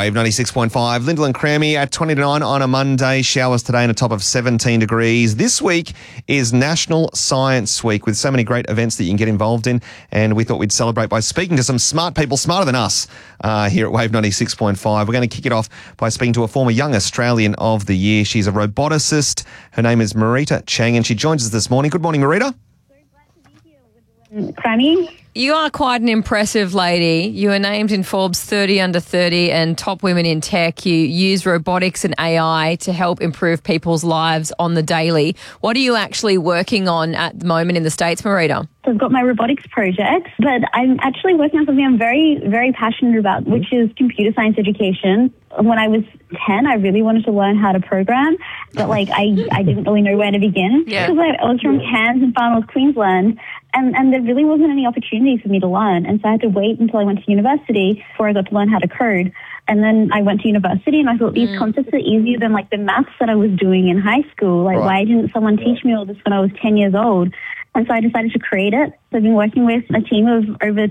Wave 96.5. Lyndall and Crammy at 20 to 9 on a Monday. Showers today and a top of 17 degrees. This week is National Science Week with so many great events that you can get involved in. And we thought we'd celebrate by speaking to some smart people, smarter than us, here at Wave 96.5. We're going to kick it off by speaking to a former Young Australian of the Year. She's a roboticist. Her name is Marita Chang and she joins us this morning. Good morning, Marita. Very glad to be here with Crammy. You are quite an impressive lady. You are named in Forbes 30 Under 30 and Top Women in Tech. You use robotics and AI to help improve people's lives on the daily. What are you actually working on at the moment in the States, Marita? So I've got my robotics project, but I'm actually working on something I'm very, very passionate about, which is computer science education. When I was 10, I really wanted to learn how to program, but I didn't really know where to begin. Because I was from Cairns in Far North Queensland, and there really wasn't any opportunity for me to learn. And so I had to wait until I went to university before I got to learn how to code. And then I went to university and I thought these concepts are easier than the maths that I was doing in high school. Why didn't someone teach me all this when I was 10 years old? And so I decided to create it. So I've been working with a team of over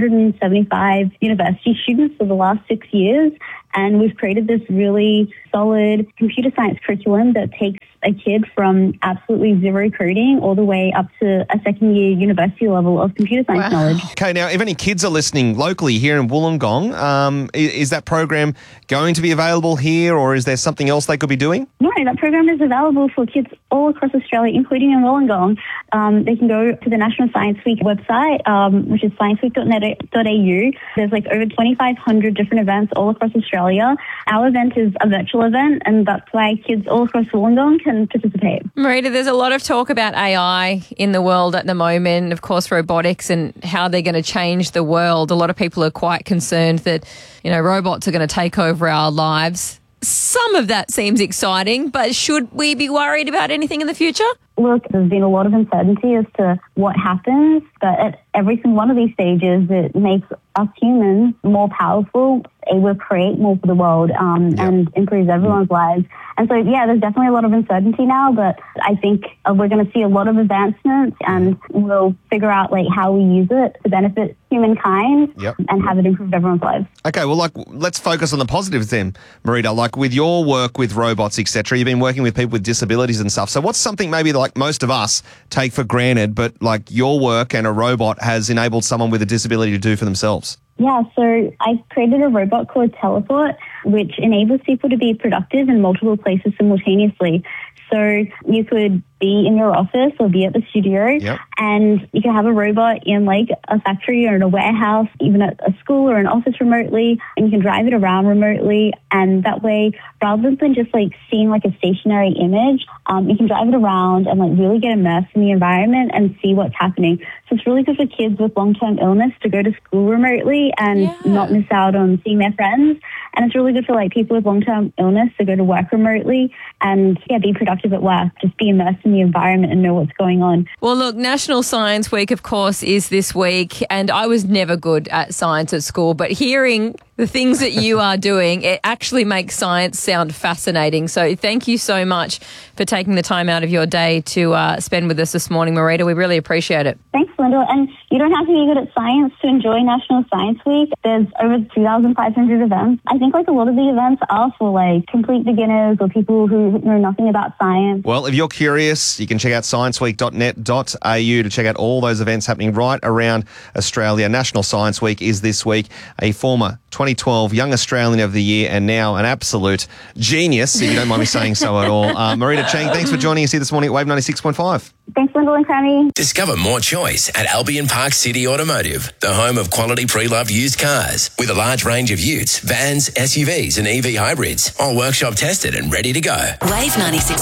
275 university students for the last 6 years. And we've created this really solid computer science curriculum that takes a kid from absolutely zero coding all the way up to a second year university level of computer science knowledge. Okay, now if any kids are listening locally here in Wollongong, is that program going to be available here or is there something else they could be doing? No, that program is available for kids all across Australia, including in Wollongong. They can go to the National Science Week website, which is scienceweek.net.au. There's over 2,500 different events all across Australia. Our event is a virtual event, and that's why kids all across Wollongong can participate. Marita, there's a lot of talk about AI in the world at the moment, of course, robotics and how they're going to change the world. A lot of people are quite concerned that, robots are going to take over our lives. Some of that seems exciting, but should we be worried about anything in the future? Look, there's been a lot of uncertainty as to what happens, but at every single one of these stages, it makes us humans more powerful, able to create more for the world and improves everyone's lives. And so, there's definitely a lot of uncertainty now, but I think we're going to see a lot of advancements and we'll figure out how we use it to benefit humankind and have it improve everyone's lives. Okay, well, let's focus on the positives then, Marita. With your work with robots, etc., you've been working with people with disabilities and stuff. So what's something maybe most of us take for granted, but your work and a robot has enabled someone with a disability to do for themselves? Yeah, so I created a robot called Teleport, which enables people to be productive in multiple places simultaneously. So you could be in your office or be at the studio and you can have a robot in a factory or in a warehouse, even at a school or an office remotely, and you can drive it around remotely. And that way, rather than just seeing a stationary image, you can drive it around and really get immersed in the environment and see what's happening. So it's really good for kids with long-term illness to go to school remotely and not miss out on seeing their friends. And it's really good for people with long-term illness to go to work remotely and be productive at work, just be immersed in the environment and know what's going on. Well, look, National Science Week, of course, is this week, and I was never good at science at school, but hearing the things that you are doing, it actually makes science sound fascinating. So thank you so much for taking the time out of your day to spend with us this morning, Marita. We really appreciate it. Thanks, Lyndall. And you don't have to be good at science to enjoy National Science Week. There's over 2,500 events. I think a lot of the events are for complete beginners or people who know nothing about science. Well, if you're curious, you can check out scienceweek.net.au to check out all those events happening right around Australia. National Science Week is this week. A former 2012 Young Australian of the Year and now an absolute genius, if you don't mind me saying so at all. Marita Chang, thanks for joining us here this morning at Wave 96.5. Thanks, Lyndall and Crammy. Discover more choice at Albion Park City Automotive, the home of quality pre-loved used cars with a large range of utes, vans, SUVs and EV hybrids, all workshop tested and ready to go. Wave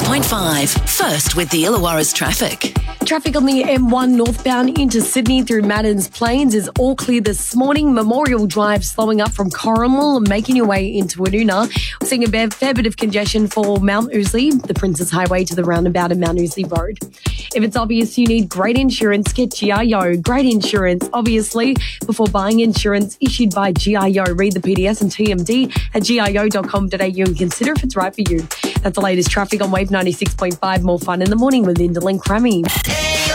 96.5, first with the Illawarra's traffic. Traffic on the M1 northbound into Sydney through Maddens Plains is all clear this morning. Memorial Drive slowing up from Corrimal and making your way into Woonona. We're seeing a fair bit of congestion for Mount Ousley, the Princess Highway to the roundabout in Mount Ousley Road. If it's obvious you need great insurance, get GIO. Great insurance, obviously. Before buying insurance issued by GIO, read the PDS and TMD at gio.com.au and consider if it's right for you. That's the latest traffic on Wave 96.5. More fun in the morning with Lyndall and Crammy.